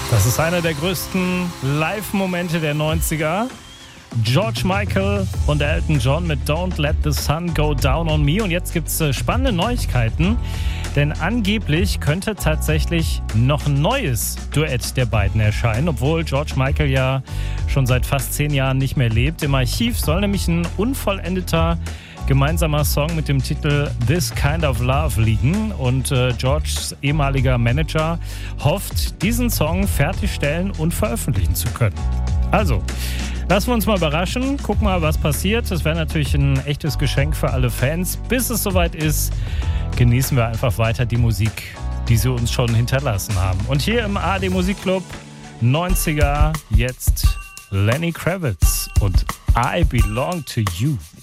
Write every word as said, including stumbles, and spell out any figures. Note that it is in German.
Das ist einer der größten Live-Momente der neunziger. George Michael und Elton John mit Don't Let the Sun Go Down on Me. Und jetzt gibt es spannende Neuigkeiten, denn angeblich könnte tatsächlich noch ein neues Duett der beiden erscheinen, obwohl George Michael ja schon seit fast zehn Jahren nicht mehr lebt. Im Archiv soll nämlich ein unvollendeter gemeinsamer Song mit dem Titel This Kind of Love liegen und äh, Georges ehemaliger Manager hofft, diesen Song fertigstellen und veröffentlichen zu können. Also, lassen wir uns mal überraschen, gucken mal, was passiert. Das wäre natürlich ein echtes Geschenk für alle Fans. Bis es soweit ist, genießen wir einfach weiter die Musik, die sie uns schon hinterlassen haben. Und hier im A R D Musikclub neunziger jetzt Lenny Kravitz und I Belong to You.